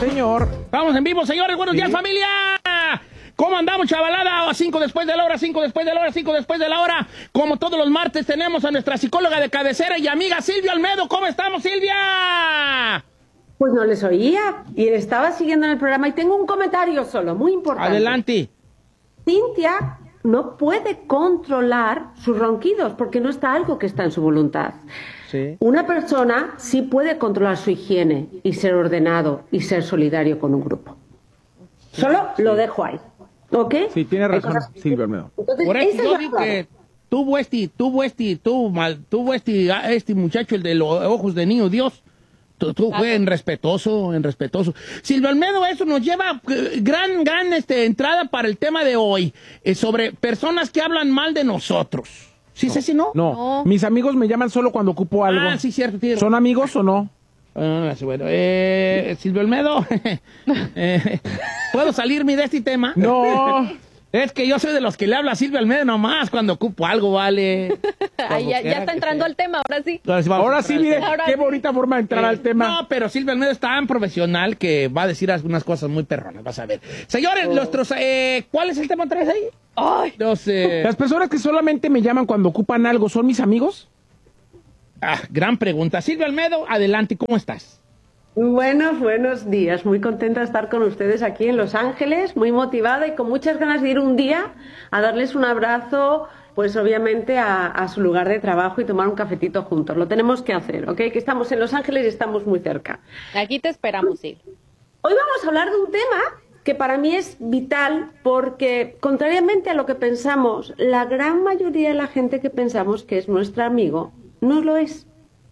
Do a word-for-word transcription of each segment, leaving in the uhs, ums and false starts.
Señor. Estamos en vivo, señores. Buenos días, Sí. familia. ¿Cómo andamos, chavalada? A cinco después de la hora, cinco después de la hora, cinco después de la hora. Como todos los martes tenemos a nuestra psicóloga de cabecera y amiga Silvia Olmedo. ¿Cómo estamos, Silvia? Pues no les oía y estaba siguiendo en el programa y tengo un comentario solo, muy importante. Adelante. Cintia no puede controlar sus ronquidos porque no está algo que está en su voluntad. Sí. Una persona sí puede controlar su higiene y ser ordenado y ser solidario con un grupo. Solo sí. Lo dejo ahí. ¿Ok? Sí, tiene razón, Silvia Olmedo. Entonces, Por eso esa yo es digo la que tuvo este, tuvo este, tuvo mal, tuvo este, este muchacho, el de los ojos de niño Dios. Tú, tú fue en respetuoso, en respetuoso. Silvia Olmedo, eso nos lleva eh, gran, gran este, entrada para el tema de hoy, eh, sobre personas que hablan mal de nosotros. ¿Sí, no. Ceci, no? no? No, mis amigos me llaman solo cuando ocupo algo. Ah, sí, cierto. Tío. ¿Son amigos o no? Ah, bueno, eh, Silvia Olmedo, eh, ¿puedo salirme de este tema? No. Es que yo soy de los que le habla a Silvia Olmedo nomás cuando ocupo algo, vale. Ay, ya, ya está entrando al tema, ahora sí. Entonces, ahora sí, mire, ahora qué sí. bonita forma de entrar eh, al tema. No, pero Silvia Olmedo es tan profesional que va a decir algunas cosas muy perronas, vas a ver. Señores, oh. nuestros, eh, ¿cuál es el tema tres ahí? Ay. Los, eh... Las personas que solamente me llaman cuando ocupan algo, ¿son mis amigos? Ah, gran pregunta. Silvia Olmedo, adelante, ¿cómo estás? Buenos, buenos días. Muy contenta de estar con ustedes aquí en Los Ángeles, muy motivada y con muchas ganas de ir un día a darles un abrazo, pues obviamente a, a su lugar de trabajo y tomar un cafetito juntos. Lo tenemos que hacer, ¿ok? Que estamos en Los Ángeles y estamos muy cerca. Aquí te esperamos, sí. Hoy vamos a hablar de un tema que para mí es vital porque, contrariamente a lo que pensamos, la gran mayoría de la gente que pensamos que es nuestro amigo no lo es.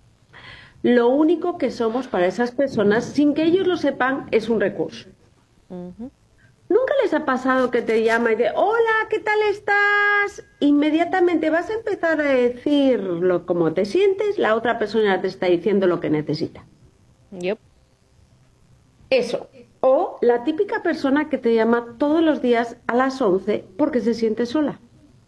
Lo único que somos para esas personas, sin que ellos lo sepan, es un recurso. Uh-huh. ¿Nunca les ha pasado que te llama y te hola, ¿qué tal estás? Inmediatamente vas a empezar a decir lo, cómo te sientes, la otra persona te está diciendo lo que necesita. Yep. Eso. O la típica persona que te llama todos los días a las once porque se siente sola.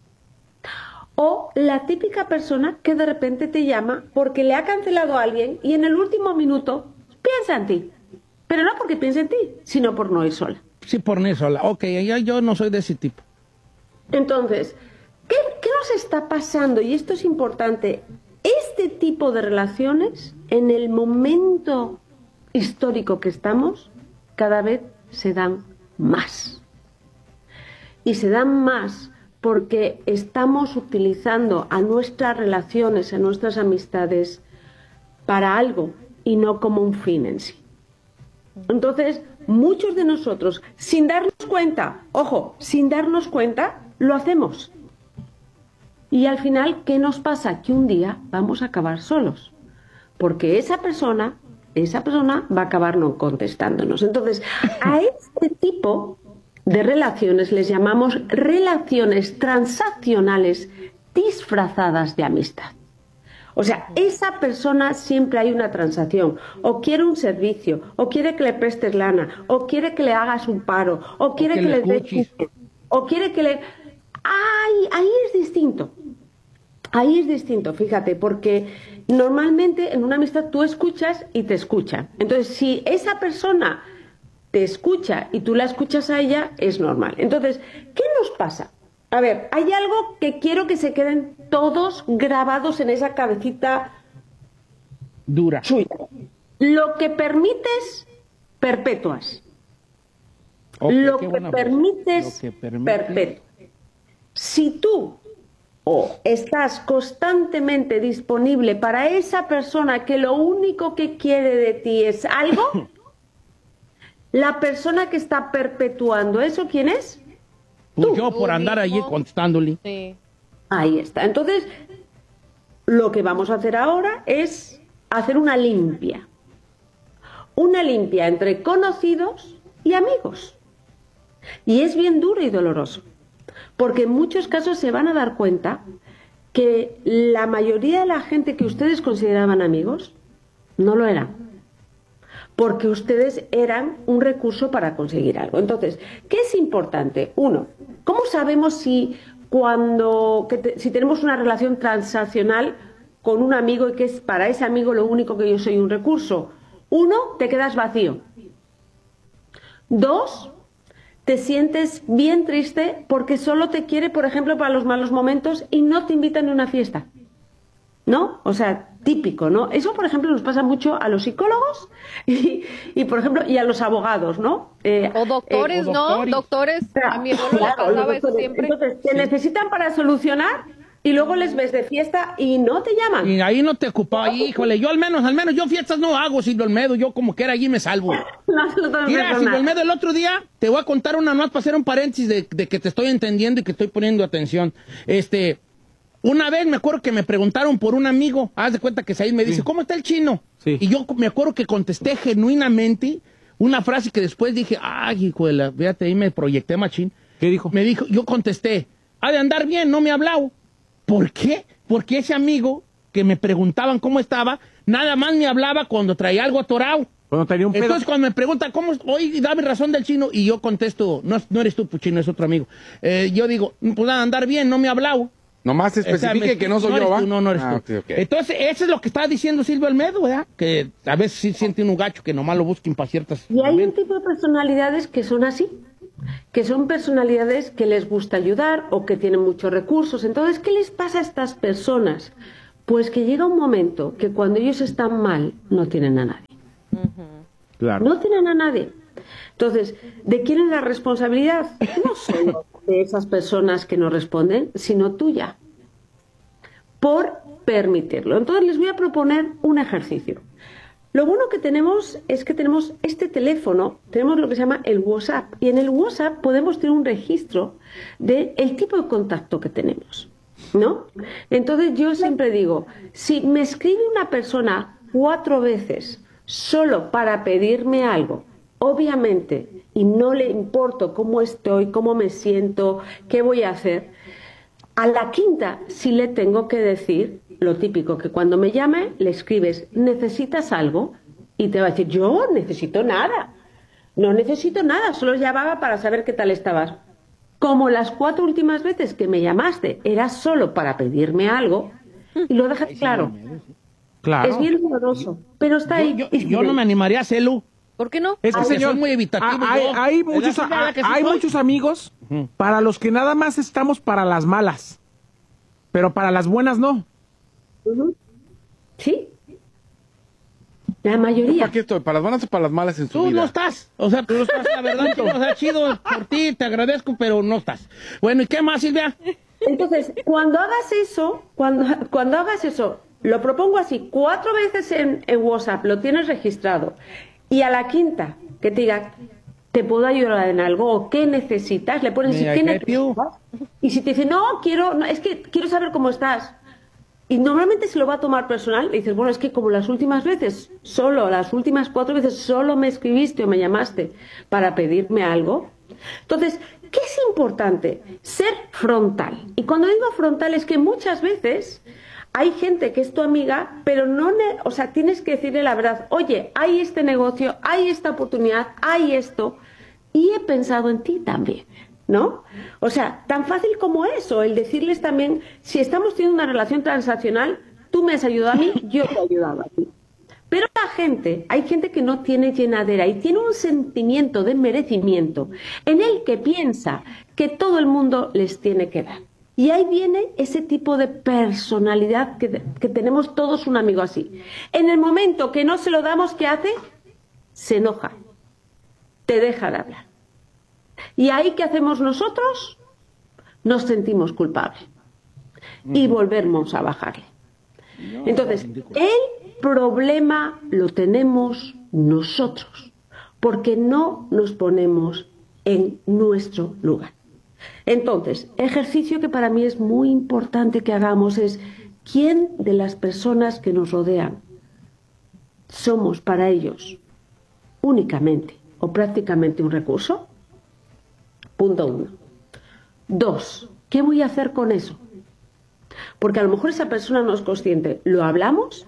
O la típica persona que de repente te llama porque le ha cancelado a alguien y en el último minuto piensa en ti. Pero no porque piense en ti, sino por no ir sola. Sí, por no ir sola. Ok, yo, yo no soy de ese tipo. Entonces, ¿qué, qué nos está pasando? Y esto es importante. Este tipo de relaciones, en el momento histórico que estamos, cada vez se dan más. Y se dan más porque estamos utilizando a nuestras relaciones, a nuestras amistades, para algo y no como un fin en sí. Entonces, muchos de nosotros, sin darnos cuenta, ojo, sin darnos cuenta, lo hacemos. Y al final, ¿qué nos pasa? Que un día vamos a acabar solos. Porque esa persona, esa persona va a acabar no contestándonos. Entonces, a este tipo de relaciones les llamamos relaciones transaccionales disfrazadas de amistad. O sea, esa persona siempre hay una transacción, o quiere un servicio, o quiere que le prestes lana, o quiere que le hagas un paro, o quiere que, que le des, o quiere que le... ¡Ay! Ahí es distinto. Ahí es distinto, fíjate, porque normalmente en una amistad tú escuchas y te escuchan. Entonces, si esa persona te escucha y tú la escuchas a ella, es normal. Entonces, ¿qué nos pasa? A ver, hay algo que quiero que se queden todos grabados en esa cabecita dura. Suya. Lo que permites, perpetuas. Okay, lo, que permites, lo que permites, perpetuas. Si tú o estás constantemente disponible para esa persona que lo único que quiere de ti es algo, la persona que está perpetuando eso, ¿quién es? Pues yo por andar allí contestándole. Sí. Ahí está. Entonces, lo que vamos a hacer ahora es hacer una limpia. Una limpia entre conocidos y amigos. Y es bien duro y doloroso. Porque en muchos casos se van a dar cuenta que la mayoría de la gente que ustedes consideraban amigos no lo eran. Porque ustedes eran un recurso para conseguir algo. Entonces, ¿qué es importante? Uno, ¿cómo sabemos si cuando que te, si tenemos una relación transaccional con un amigo y que es para ese amigo lo único que yo soy un recurso? Uno, te quedas vacío. Dos, te sientes bien triste porque solo te quiere, por ejemplo, para los malos momentos y no te invitan a una fiesta. ¿No? O sea, típico, ¿no? Eso, por ejemplo, nos pasa mucho a los psicólogos y, y por ejemplo, y a los abogados, ¿no? Eh, o doctores, eh, o ¿no? doctores. Doctores, a mi abuelo le pasaba eso siempre. Entonces, te necesitan para solucionar y luego les ves de fiesta y no te llaman. Y ahí no te ocupaba, híjole, yo al menos, al menos yo fiestas no hago, Silvio Olmedo, yo como quiera allí me salvo. No, no, no, Mira, no, Silvio no. Olmedo, el otro día te voy a contar una más para hacer un paréntesis de, de que te estoy entendiendo y que estoy poniendo atención. Este, una vez me acuerdo que me preguntaron por un amigo, haz de cuenta que Said me dice, Sí. ¿cómo está el chino? Sí. Y yo me acuerdo que contesté genuinamente una frase que después dije, ay, hijo de la, fíjate, ahí me proyecté machín. ¿Qué dijo? Me dijo, yo contesté, ha de andar bien, no me ha hablado. ¿Por qué? Porque ese amigo que me preguntaban cómo estaba, nada más me hablaba cuando traía algo atorado. Cuando tenía un pedo. Entonces cuando me preguntan, ¿cómo? Oye, dame razón del chino, y yo contesto, no, no eres tú, Puchino, es otro amigo. Eh, yo digo, pues nada, andar bien, no me ha hablado. Nomás especifique O sea, me- que no soy eres yo, ¿va? tú, no, no eres Ah, tú. ok, ok. Entonces, eso es lo que estaba diciendo Silvio Olmedo, ¿verdad? Que a veces sí siente un gacho que nomás lo busquen para ciertas... Y hay un momentos. tipo de personalidades que son así, que son personalidades que les gusta ayudar o que tienen muchos recursos. Entonces, ¿qué les pasa a estas personas? Pues que llega un momento que cuando ellos están mal, no tienen a nadie. Claro. No tienen a nadie. Entonces, ¿de quién es la responsabilidad? No solo de esas personas que no responden, sino tuya. Por permitirlo. Entonces, les voy a proponer un ejercicio. Lo bueno que tenemos es que tenemos este teléfono, tenemos lo que se llama el WhatsApp. Y en el WhatsApp podemos tener un registro del tipo de contacto que tenemos, ¿no? Entonces, yo siempre digo, si me escribe una persona cuatro veces solo para pedirme algo, obviamente, y no le importo cómo estoy, cómo me siento, qué voy a hacer, a la quinta sí le tengo que decir lo típico, que cuando me llame le escribes, ¿necesitas algo? Y te va a decir, yo necesito nada, no necesito nada, solo llamaba para saber qué tal estabas. Como las cuatro últimas veces que me llamaste era solo para pedirme algo, y lo dejas claro. Claro. Es bien doloroso, pero está ahí. Yo, yo, yo no me animaría a hacerlo. ¿Por qué no? Es que, Aunque señor, soy muy evitativo, ah, hay, yo. hay ¿Verdad, muchos, Silvia, ah, que sí hay soy? muchos amigos Ujú. para los que nada más estamos para las malas, pero para las buenas no. Ujú. ¿Sí? La ¿Yo mayoría. ¿Para qué estoy? ¿Para las buenas o para las malas en su Tú vida? no estás. O sea, tú no estás, la verdad, chino, o sea, chido por ti, te agradezco, pero no estás. Bueno, ¿y qué más, Silvia? Entonces, cuando hagas eso, cuando, cuando hagas eso, lo propongo así, cuatro veces en, en WhatsApp, lo tienes registrado, y a la quinta, que te diga, ¿te puedo ayudar en algo? ¿O qué necesitas? Le pones, May ¿qué I help you? necesitas? Y si te dice, no, quiero, no, es que quiero saber cómo estás. Y normalmente se lo va a tomar personal, y dices, bueno, es que como las últimas veces, solo, las últimas cuatro veces, solo me escribiste o me llamaste para pedirme algo. Entonces, ¿qué es importante? Ser frontal. Y cuando digo frontal es que muchas veces hay gente que es tu amiga, pero no, ne- o sea, tienes que decirle la verdad. Oye, hay este negocio, hay esta oportunidad, hay esto, y he pensado en ti también, ¿no? O sea, tan fácil como eso, el decirles también, si estamos teniendo una relación transaccional, tú me has ayudado a mí, yo te he ayudado a ti. Pero la gente, hay gente que no tiene llenadera y tiene un sentimiento de merecimiento en el que piensa que todo el mundo les tiene que dar. Y ahí viene ese tipo de personalidad que, que tenemos todos un amigo así. En el momento que no se lo damos, ¿qué hace? Se enoja, te deja de hablar. ¿Y ahí qué hacemos nosotros? Nos sentimos culpables y volvemos a bajarle. Entonces, el problema lo tenemos nosotros, porque no nos ponemos en nuestro lugar. Entonces, ejercicio que para mí es muy importante que hagamos es, ¿quién de las personas que nos rodean somos para ellos únicamente o prácticamente un recurso? Punto uno. Dos, ¿qué voy a hacer con eso? Porque a lo mejor esa persona no es consciente. ¿Lo hablamos?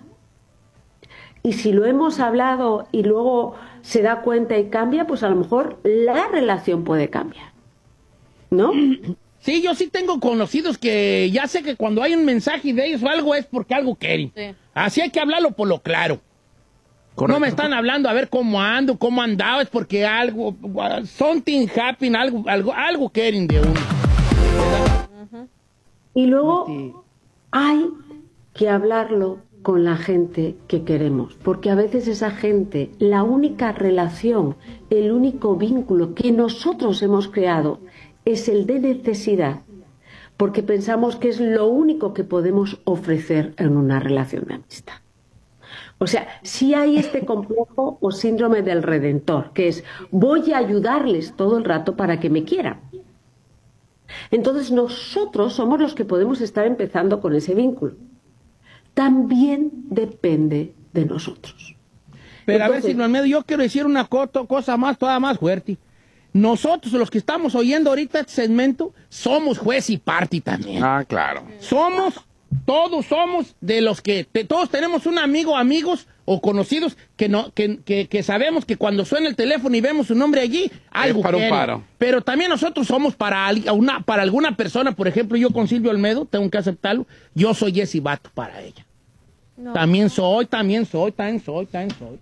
Y si lo hemos hablado y luego se da cuenta y cambia, pues a lo mejor la relación puede cambiar, ¿no? Sí, yo sí tengo conocidos que ya sé que cuando hay un mensaje de ellos o algo es porque algo quieren. Sí. Así hay que hablarlo por lo claro. Correcto. No me están hablando a ver cómo ando, cómo andaba, es porque algo, something happened, algo, algo, algo quieren de uno. Uh-huh. Y luego sí. hay que hablarlo con la gente que queremos, porque a veces esa gente, la única relación, el único vínculo que nosotros hemos creado es el de necesidad, porque pensamos que es lo único que podemos ofrecer en una relación de amistad. O sea, sí hay este complejo o síndrome del redentor, que es voy a ayudarles todo el rato para que me quieran. Entonces nosotros somos los que podemos estar empezando con ese vínculo. También depende de nosotros. Pero Entonces, a ver, Silvia Almedo, yo quiero decir una cosa más, toda más fuerte. Nosotros, los que estamos oyendo ahorita este segmento, somos juez y parte también. Ah, claro. Somos... Todos somos de los que, te, todos tenemos un amigo, amigos o conocidos que no, que, que, que sabemos que cuando suena el teléfono y vemos su nombre allí, algo es para quiere. un paro. Pero también nosotros somos para una, para alguna persona, por ejemplo, yo con Silvia Almedo, tengo que aceptarlo, yo soy ese vato para ella. No. También soy, también soy, también soy, también soy.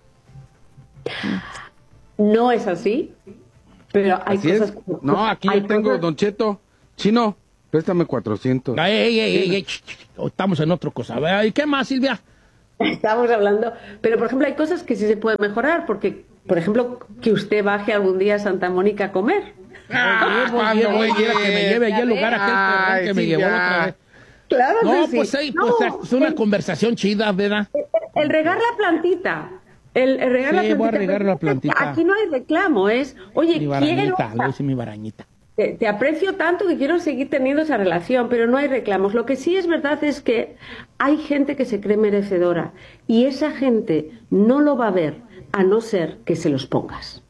No es así, pero hay así cosas... Es. No, aquí yo tengo, cosas... Don Cheto, Chino. Préstame cuatrocientos. Ey, ey, ey, ey, estamos en otra cosa. ¿Y qué más, Silvia? Estamos hablando... Pero, por ejemplo, hay cosas que sí se pueden mejorar, porque, por ejemplo, que usted baje algún día a Santa Mónica a comer. Ah, pues, llevo, voy, que me lleve allá al lugar aquel que me llevó la otra vez. Claro que no, sí. Pues, hey, no, pues es una el, conversación chida, ¿verdad? El, el regar la plantita. El, el regar sí, la plantita. voy a regar la plantita. Aquí no hay reclamo, es... Oye, mi barañita, quiero... le hice mi barañita. Te, te aprecio tanto que quiero seguir teniendo esa relación, pero no hay reclamos. Lo que sí es verdad es que hay gente que se cree merecedora y esa gente no lo va a ver a no ser que se los pongas.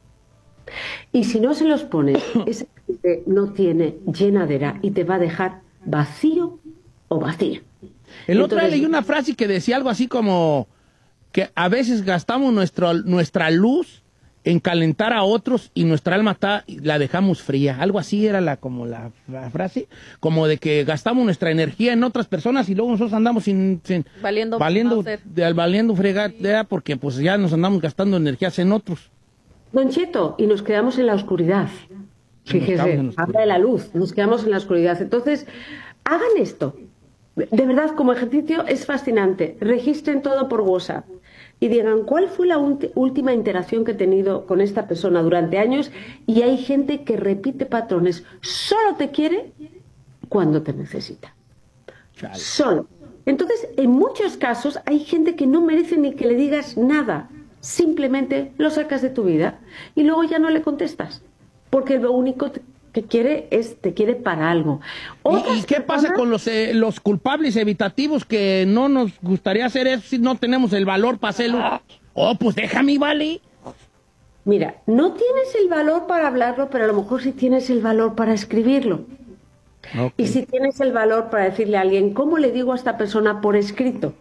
Y si no se los pones, esa gente no tiene llenadera y te va a dejar vacío o vacía. El otro día leí una frase que decía algo así como que a veces gastamos nuestro, nuestra luz en calentar a otros y nuestra alma está, la dejamos fría. Algo así era la como la, la frase, como de que gastamos nuestra energía en otras personas y luego nosotros andamos sin, sin valiendo valiendo, de, valiendo fregadera porque pues ya nos andamos gastando energías en otros. Don Cheto, y nos quedamos en la oscuridad. Fíjese, habla de la luz, nos quedamos en la oscuridad. Entonces, hagan esto. De verdad, como ejercicio es fascinante. Registren todo por WhatsApp. Y digan, ¿cuál fue la última interacción que he tenido con esta persona durante años? Y hay gente que repite patrones. Solo te quiere cuando te necesita. Chale. Solo. Entonces, en muchos casos, hay gente que no merece ni que le digas nada. Simplemente lo sacas de tu vida y luego ya no le contestas. Porque lo único que quiere es, te quiere para algo. ¿Y, ¿Y qué personas? Pasa con los, eh, los culpables evitativos que no nos gustaría hacer eso si no tenemos el valor para hacerlo? Oh, pues déjame, vale. Mira, no tienes el valor para hablarlo, pero a lo mejor sí tienes el valor para escribirlo. Okay. Y si tienes el valor para decirle a alguien, ¿cómo le digo a esta persona por escrito?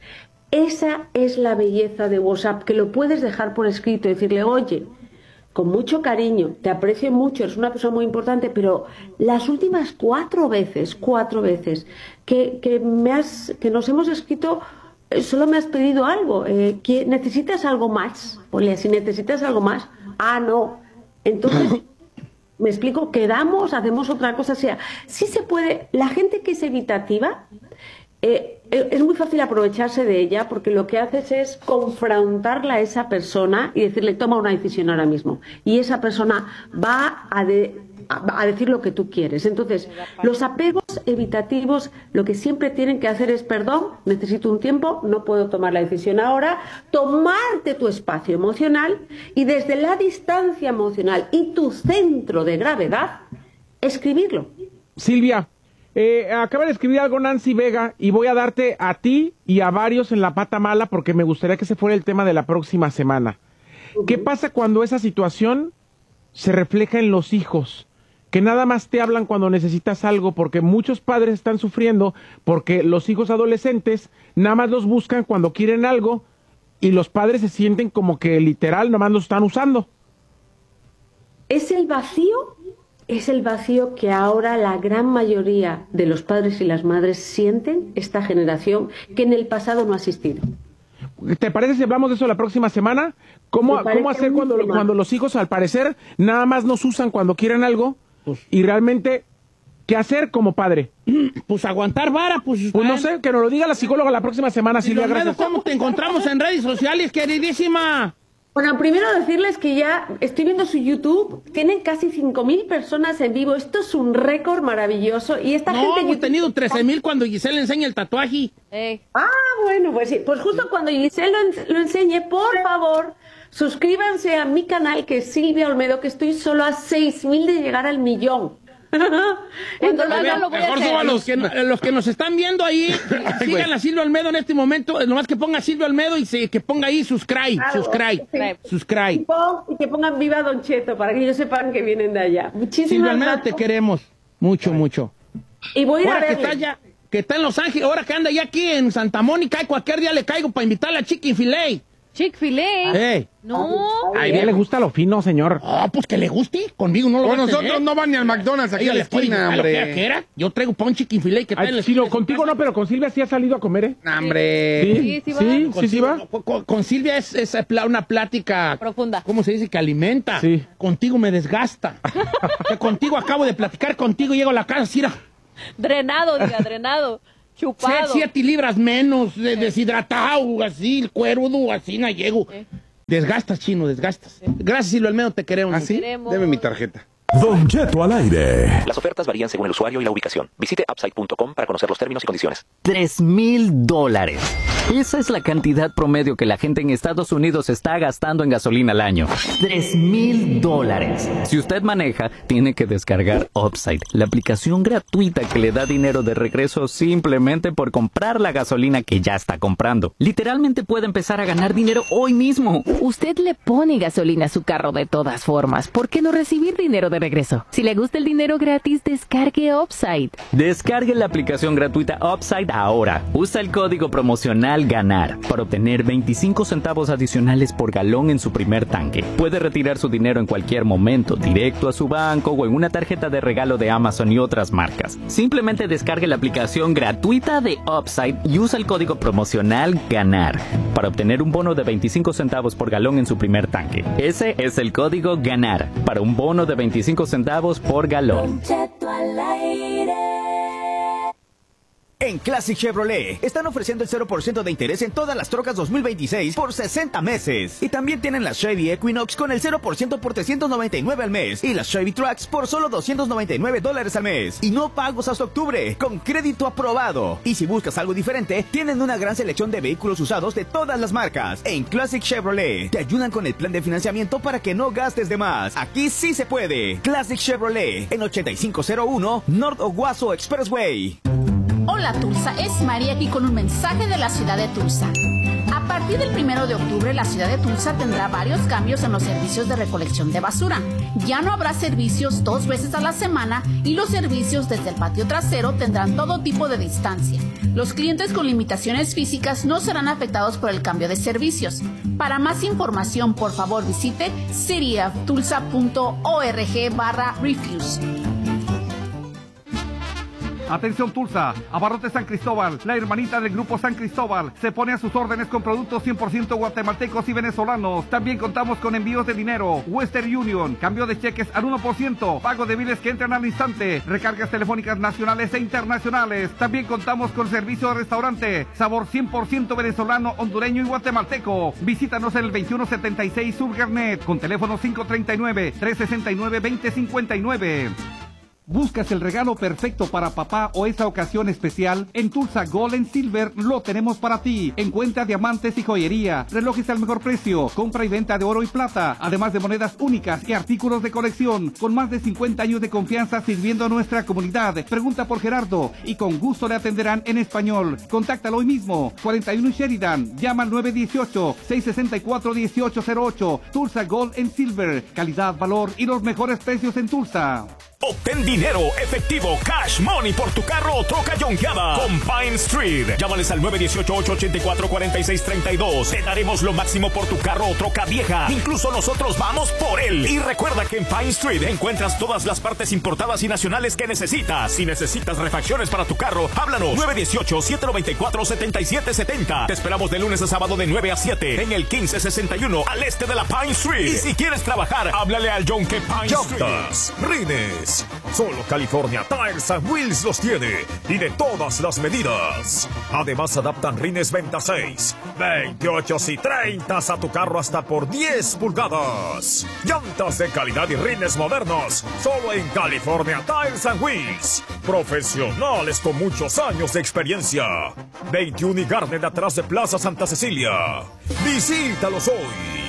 Esa es la belleza de WhatsApp, que lo puedes dejar por escrito y decirle, oye, con mucho cariño, te aprecio mucho, eres una persona muy importante, pero las últimas cuatro veces, cuatro veces que, que, me has, que nos hemos escrito, solo me has pedido algo. Eh, que ¿necesitas algo más? Ponle, si necesitas algo más, ah, no. Entonces, me explico, quedamos, hacemos otra cosa. O sea, sí se puede, la gente que es evitativa, eh, es muy fácil aprovecharse de ella porque lo que haces es confrontarla a esa persona y decirle toma una decisión ahora mismo y esa persona va a, de, a, a decir lo que tú quieres. Entonces, los apegos evitativos lo que siempre tienen que hacer es perdón, necesito un tiempo, no puedo tomar la decisión ahora, tomarte tu espacio emocional y desde la distancia emocional y tu centro de gravedad, escribirlo. Silvia, Eh, acaba de escribir algo Nancy Vega y voy a darte a ti y a varios en la pata mala porque me gustaría que ese fuera el tema de la próxima semana. Uh-huh. ¿Qué pasa cuando esa situación se refleja en los hijos? Que nada más te hablan cuando necesitas algo porque muchos padres están sufriendo porque los hijos adolescentes nada más los buscan cuando quieren algo y los padres se sienten como que literal nada más los están usando. ¿Es el vacío? Es el vacío que ahora la gran mayoría de los padres y las madres sienten, esta generación, que en el pasado no ha existido. ¿Te parece si hablamos de eso la próxima semana? ¿Cómo, cómo hacer cuando, cuando los hijos, al parecer, nada más nos usan cuando quieren algo? Pues, y realmente, ¿qué hacer como padre? Pues aguantar vara, pues... Pues no sé, que nos lo diga la psicóloga la próxima semana, Silvia, gracias. ¿Cómo te encontramos en redes sociales, queridísima? Bueno, primero decirles que ya estoy viendo su YouTube, tienen casi cinco mil personas en vivo, esto es un récord maravilloso, y esta no, gente... No, hemos YouTube... tenido trece mil cuando Giselle enseña el tatuaje. Eh. Ah, bueno, pues sí, pues justo cuando Giselle lo, lo enseñe, por favor, suscríbanse a mi canal, que es Silvia Olmedo, que estoy solo a seis mil de llegar al millón. Entonces, a ver, lo voy mejor a los que, los que nos están viendo ahí, sigan a Silvia Olmedo en este momento, nomás que ponga Silvia Olmedo y se, que ponga ahí subscribe, claro, subscribe, sí. subscribe. Y, pon, y que pongan viva Don Cheto para que ellos sepan que vienen de allá. Muchísimas Silvia Olmedo, gracias. te queremos mucho, mucho. Y voy a ir ahora a que está ya, que está en Los Ángeles, ahora que anda ya aquí en Santa Mónica, y cualquier día le caigo para invitarle a Chick-fil-A. Chick-fil-A. Hey. No. A ella le gusta lo fino, señor. Ah, pues que le guste. Conmigo no lo Con va a nosotros tener. no van ni al McDonald's aquí a la esquina, hombre. ¿Qué era? Yo traigo pa' un Chick-fil-A que está en la sí, no, contigo no, pero con Silvia sí ha salido a comer, ¿eh? Hombre. Sí, sí, sí, va. sí, sí, sí va. Con, con, con Silvia es, es una plática... profunda. ¿Cómo se dice? Que alimenta. Sí. Contigo me desgasta. Que contigo acabo de platicar contigo y llego a la casa, Cira. Drenado, diga, drenado. Chupado. Siete libras menos, de, deshidratado, así, el cuerudo, así, no llego. ¿Eh? Desgastas, Chino, desgastas. ¿Eh? Gracias, Silvia Olmedo, te queremos. ¿Ah, sí? Queremos. Deme mi tarjeta. Don Cheto al aire. Las ofertas varían según el usuario y la ubicación. Visite upside punto com para conocer los términos y condiciones. Tres mil dólares. Esa es la cantidad promedio que la gente en Estados Unidos está gastando en gasolina al año. Tres mil dólares. Si usted maneja, tiene que descargar Upside, la aplicación gratuita que le da dinero de regreso simplemente por comprar la gasolina que ya está comprando. Literalmente puede empezar a ganar dinero hoy mismo. Usted le pone gasolina a su carro de todas formas. ¿Por qué no recibir dinero de regreso? Si le gusta el dinero gratis, descargue Upside. Descargue la aplicación gratuita Upside ahora. Usa el código promocional GANAR para obtener veinticinco centavos adicionales por galón en su primer tanque. Puede retirar su dinero en cualquier momento, directo a su banco o en una tarjeta de regalo de Amazon y otras marcas. Simplemente descargue la aplicación gratuita de Upside y usa el código promocional GANAR para obtener un bono de veinticinco centavos por galón en su primer tanque. Ese es el código GANAR para un bono de veinticinco centavos por galón. En Classic Chevrolet están ofreciendo el cero por ciento de interés en todas las trocas dos mil veintiséis por sesenta meses. Y también tienen las Chevy Equinox con el cero por ciento por trescientos noventa y nueve al mes. Y las Chevy Trax por solo doscientos noventa y nueve dólares al mes. Y no pagos hasta octubre, con crédito aprobado. Y si buscas algo diferente, tienen una gran selección de vehículos usados de todas las marcas. En Classic Chevrolet te ayudan con el plan de financiamiento para que no gastes de más. Aquí sí se puede. Classic Chevrolet en ochenta y cinco cero uno North Owasso Expressway. Hola Tulsa, es María aquí con un mensaje de la ciudad de Tulsa. A partir del primero de octubre, la ciudad de Tulsa tendrá varios cambios en los servicios de recolección de basura. Ya no habrá servicios dos veces a la semana y los servicios desde el patio trasero tendrán todo tipo de distancia. Los clientes con limitaciones físicas no serán afectados por el cambio de servicios. Para más información, por favor visite cityoftulsa.org barra refuse. Atención Tulsa, Abarrotes San Cristóbal, la hermanita del Grupo San Cristóbal, se pone a sus órdenes con productos cien por ciento guatemaltecos y venezolanos. También contamos con envíos de dinero, Western Union, cambio de cheques al uno por ciento, pago de biles que entran al instante, recargas telefónicas nacionales e internacionales. También contamos con servicio de restaurante, sabor cien por ciento venezolano, hondureño y guatemalteco. Visítanos en el veintiuno setenta y seis Sur Garnet, con teléfono cinco tres nueve, tres seis nueve, dos cero cinco nueve. ¿Buscas el regalo perfecto para papá o esa ocasión especial? En Tulsa Gold and Silver lo tenemos para ti. Encuentra diamantes y joyería, relojes al mejor precio, compra y venta de oro y plata, además de monedas únicas y artículos de colección. Con más de cincuenta años de confianza sirviendo a nuestra comunidad. Pregunta por Gerardo y con gusto le atenderán en español. Contáctalo hoy mismo. cuarenta y uno Sheridan. Llama al nueve uno ocho, seis seis cuatro, uno ocho cero ocho. Tulsa Gold and Silver. Calidad, valor y los mejores precios en Tulsa. Obtén dinero efectivo, cash money por tu carro o troca yonkeada con Pine Street. Llámales al nueve uno ocho, ocho ocho cuatro, cuatro seis tres dos. Te daremos lo máximo por tu carro o troca vieja. Incluso nosotros vamos por él. Y recuerda que en Pine Street encuentras todas las partes importadas y nacionales que necesitas. Si necesitas refacciones para tu carro, háblanos. nueve uno ocho, siete nueve cuatro, siete siete siete cero. Te esperamos de lunes a sábado de nueve a siete en el quince sesenta y uno al este de la Pine Street. Y si quieres trabajar, háblale al Yonke Pine Llantas, Street. rines. Solo California Tires and Wheels los tiene. Y de todas las medidas. Además adaptan rines venta seis, veintiocho y treinta a tu carro hasta por diez pulgadas. Llantas de calidad y rines modernos. Solo en California Tires and Wheels. Profesionales con muchos años de experiencia. veintiuno y Garden atrás de Plaza Santa Cecilia. Visítalos hoy.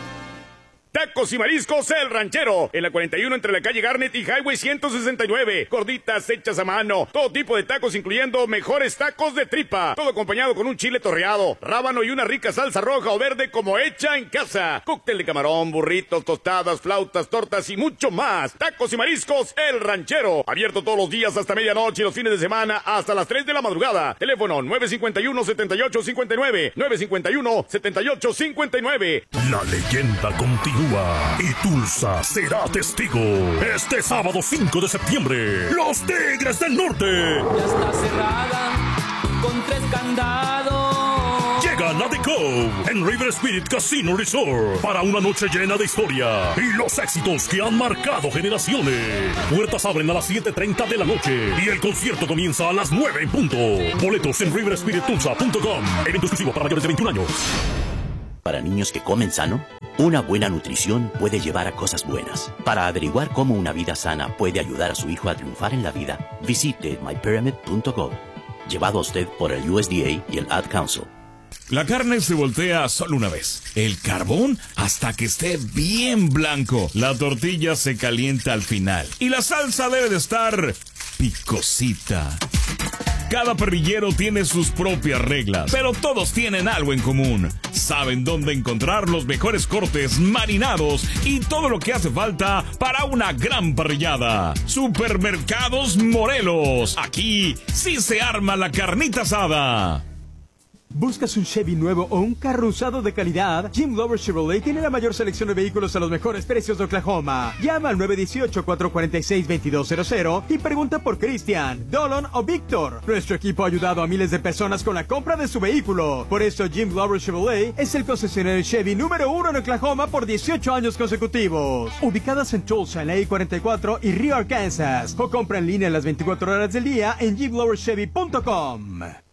Tacos y mariscos El Ranchero, en la cuarenta y uno entre la calle Garnet y Highway ciento sesenta y nueve. Gorditas hechas a mano, todo tipo de tacos incluyendo mejores tacos de tripa. Todo acompañado con un chile torreado, rábano y una rica salsa roja o verde como hecha en casa. Cóctel de camarón, burritos, tostadas, flautas, tortas y mucho más. Tacos y mariscos El Ranchero, abierto todos los días hasta medianoche y los fines de semana hasta las tres de la madrugada. Teléfono nueve cinco uno, siete ocho cinco nueve, nueve cinco uno, siete ocho cinco nueve. La leyenda continúa y Tulsa será testigo. Este sábado cinco de septiembre, los Tigres del Norte. Ya está cerrada con tres candados. Llegan a The Cove en River Spirit Casino Resort para una noche llena de historia y los éxitos que han marcado generaciones. Puertas abren a las siete treinta de la noche y el concierto comienza a las nueve en punto. Boletos en river spirit tulsa punto com. Evento exclusivo para mayores de veintiún años. Para niños que comen sano, una buena nutrición puede llevar a cosas buenas. Para averiguar cómo una vida sana puede ayudar a su hijo a triunfar en la vida, visite my pyramid punto gov. Llevado a usted por el U S D A y el Ad Council. La carne se voltea solo una vez. El carbón hasta que esté bien blanco. La tortilla se calienta al final. Y la salsa debe de estar picosita. Cada parrillero tiene sus propias reglas, pero todos tienen algo en común. Saben dónde encontrar los mejores cortes, marinados y todo lo que hace falta para una gran parrillada. Supermercados Morelos. Aquí sí se arma la carnita asada. ¿Buscas un Chevy nuevo o un carro usado de calidad? Jim Lover Chevrolet tiene la mayor selección de vehículos a los mejores precios de Oklahoma. Llama al nueve uno ocho, cuatro cuatro seis, dos dos cero cero y pregunta por Christian, Dolan o Víctor. Nuestro equipo ha ayudado a miles de personas con la compra de su vehículo. Por eso Jim Lover Chevrolet es el concesionario Chevy número uno en Oklahoma por dieciocho años consecutivos. Ubicadas en Tulsa, en la I cuarenta y cuatro y Rio, Arkansas. O compra en línea las veinticuatro horas del día en jim lover chevy punto com.